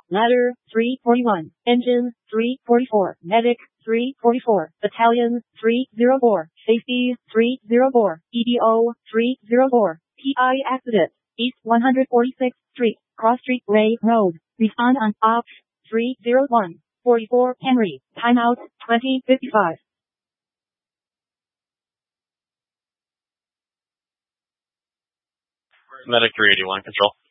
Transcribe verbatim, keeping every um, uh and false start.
Ladder, three forty-one. Engine, three forty-four. Medic, three forty-four. Battalion, three oh four. Safety, three oh four. E D O, three oh four. P I accident. East one hundred forty-sixth Street, Cross Street Ray Road. Respond on Ops, three oh one. forty-four Henry. Timeout, twenty fifty-five. Medic three eighty-one, control.